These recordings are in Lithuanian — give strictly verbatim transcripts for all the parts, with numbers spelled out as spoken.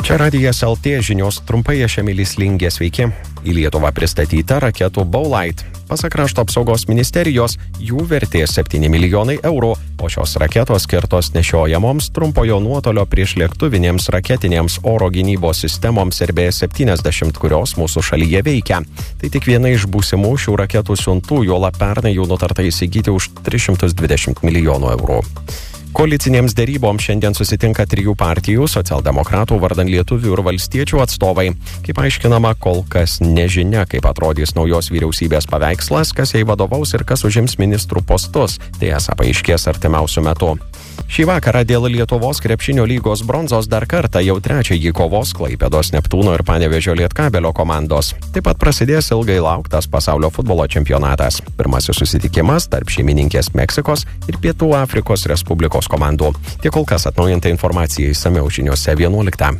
Čia Radijas L T žinios, trumpai aš Emilis Lingė, sveiki. Į Lietuvą pristatyta raketų Baulight. Pasak krašto apsaugos ministerijos, jų vertė septyni milijonai eurų, o šios raketos skirtos nešiojamoms trumpojo nuotolio priešlėktuvinėms raketinėms oro gynybos sistemoms R B septyniasdešimt, kurios mūsų šalyje veikia. Tai tik viena iš būsimų šių raketų siuntų, juolab pernai jų nutarta įsigyti už tris šimtus dvidešimt milijonų eurų. Koalicinėms deryboms šiandien susitinka trijų partijų – socialdemokratų, vardan lietuvių ir valstiečių atstovai. Kaip aiškinama, kol kas nežinia, kaip atrodys naujos vyriausybės paveikslas, kas jai vadovaus ir kas užims ministrų postus. Tai esą paaiškės artimiausiu metu. Šį vakarą dėl Lietuvos krepšinio lygos bronzos dar kartą jau trečiąjį kovos Klaipėdos Neptūno ir Panevėžio Lietkabelio komandos. Taip pat prasidės ilgai lauktas pasaulio futbolo čempionatas. Pirmasis susitikimas tarp šeimininkės Meksikos ir Pietų Afrikos Respublikos komandų. Tiek kol kas atnaujinta informacija išsamiau žiniose vienuoliktą.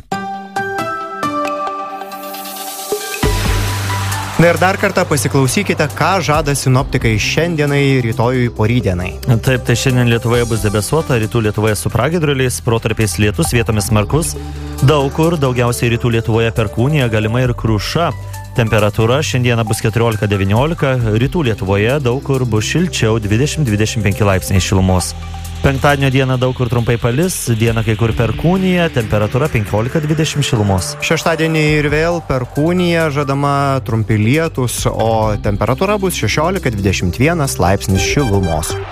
Na ir dar kartą pasiklausykite, ką žada sinoptikai šiandienai, rytojui, porytdienai. Taip, tai šiandien Lietuvoje bus debesuota, rytų Lietuvoje su pragiedruliais, protarpiais lietus, vietomis smarkus. Daug kur, daugiausiai rytų Lietuvoje perkūnija, galima ir kruša. Temperatūra šiandieną bus keturiolika devyniolika, rytų Lietuvoje daug kur bus šilčiau dvidešimt dvidešimt penki laipsniai šilumos. Penktadienio dieną daug kur trumpai palis, dieną kai kur perkūnija, temperatūra penkiolika dvidešimt šilumos. Šeštadienį ir vėl perkūnija, žadama trumpi lietūs, o temperatūra bus šešiolika dvidešimt vienas laipsnis šilumos.